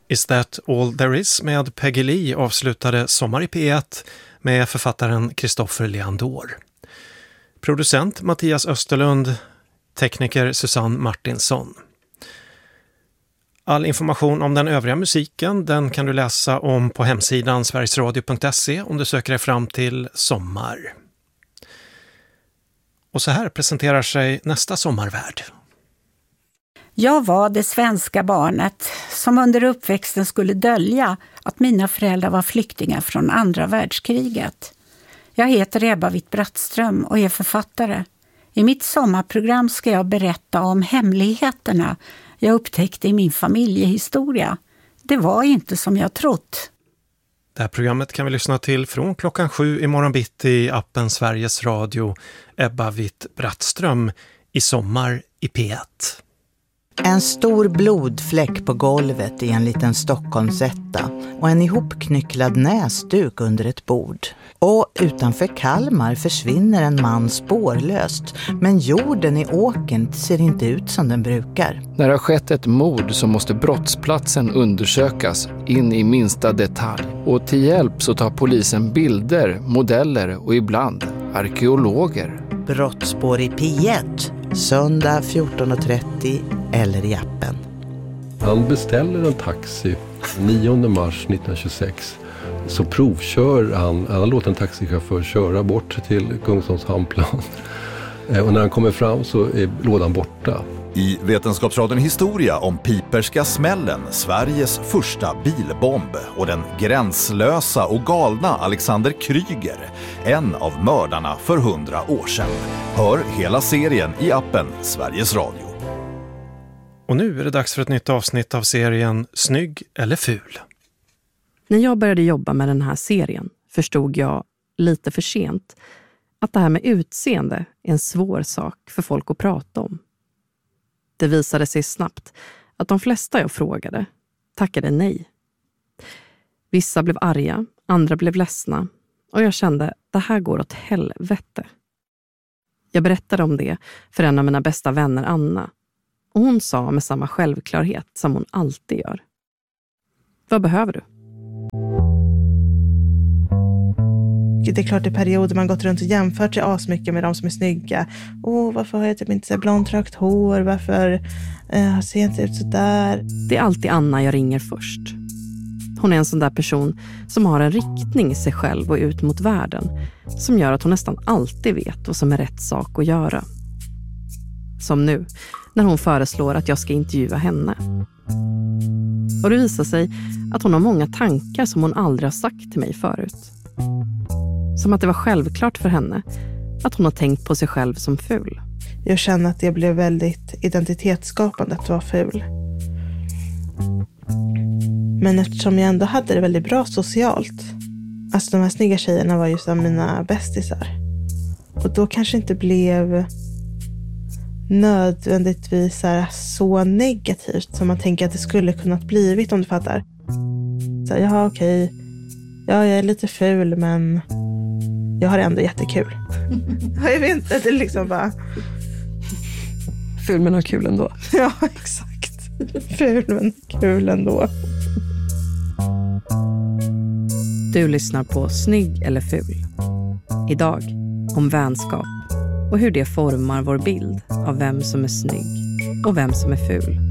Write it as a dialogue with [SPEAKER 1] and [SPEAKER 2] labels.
[SPEAKER 1] Is that all there is med Peggy Lee avslutade Sommar i P1 med författaren Kristoffer Leandor. Producent Mattias Österlund, tekniker Susanne Martinsson. All information om den övriga musiken den kan du läsa om på hemsidan sverigesradio.se om du söker dig fram till sommar. Och så här presenterar sig nästa sommarvärd.
[SPEAKER 2] Jag var det svenska barnet som under uppväxten skulle dölja att mina föräldrar var flyktingar från andra världskriget. Jag heter Ebba Witt-Brattström och är författare. I mitt sommarprogram ska jag berätta om hemligheterna jag upptäckte i min familjehistoria. Det var inte som jag trott.
[SPEAKER 1] Det här programmet kan vi lyssna till från 7:00 imorgon bitti i appen Sveriges Radio. Ebba Witt-Brattström i Sommar i P1.
[SPEAKER 3] En stor blodfläck på golvet i en liten Stockholmsetta och en ihopknycklad näsduk under ett bord. Och utanför Kalmar försvinner en man spårlöst, men jorden i åkern ser inte ut som den brukar.
[SPEAKER 4] När det har skett ett mord så måste brottsplatsen undersökas in i minsta detalj. Och till hjälp så tar polisen bilder, modeller och ibland arkeologer.
[SPEAKER 3] Brottspår i P1, söndag 14.30 eller i appen.
[SPEAKER 5] Han beställer en taxi 9 mars 1926. Så provkör han låter en taxichaufför köra bort till Kungsholms hamnplan. Och när han kommer fram så är lådan borta.
[SPEAKER 6] I Vetenskapsradion Historia om Piperska smällen, Sveriges första bilbomb och den gränslösa och galna Alexander Kryger, en av mördarna för 100 år sedan. Hör hela serien i appen Sveriges Radio.
[SPEAKER 1] Och nu är det dags för ett nytt avsnitt av serien Snygg eller ful.
[SPEAKER 7] När jag började jobba med den här serien förstod jag lite för sent att det här med utseende är en svår sak för folk att prata om. Det visade sig snabbt att de flesta jag frågade tackade nej. Vissa blev arga, andra blev ledsna och jag kände att det här går åt helvete. Jag berättade om det för en av mina bästa vänner, Anna, och hon sa med samma självklarhet som hon alltid gör: vad behöver du?
[SPEAKER 8] Det är klart i perioder man gått runt och jämfört sig asmycket med de som är snygga. Varför har jag typ inte så blont rakt hår? Varför ser jag inte ut så där?
[SPEAKER 7] Det är alltid Anna jag ringer först. Hon är en sån där person som har en riktning i sig själv och ut mot världen som gör att hon nästan alltid vet vad som är rätt sak att göra. Som nu, när hon föreslår att jag ska intervjua henne. Och det visar sig att hon har många tankar som hon aldrig har sagt till mig förut. Som att det var självklart för henne att hon har tänkt på sig själv som ful.
[SPEAKER 8] Jag känner att det blev väldigt identitetsskapande att vara ful. Men eftersom jag ändå hade det väldigt bra socialt. Alltså de här snygga tjejerna var ju som mina bästisar. Och då kanske inte blev nödvändigtvis så negativt som man tänker att det skulle kunnat blivit, om du fattar. Så ja, okej. Ja, jag är lite ful, men jag har det ändå jättekul. Jag vet inte, det är liksom bara...
[SPEAKER 7] Ful men har kul ändå.
[SPEAKER 8] Ja, exakt. Ful men kul ändå.
[SPEAKER 7] Du lyssnar på Snygg eller ful. Idag om vänskap och hur det formar vår bild av vem som är snygg och vem som är ful.